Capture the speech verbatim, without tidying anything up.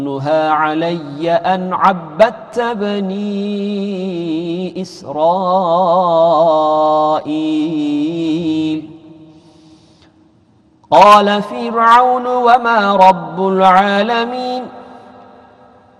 نهى علي أن عبدت بني إسرائيل قال فرعون وما رب العالمين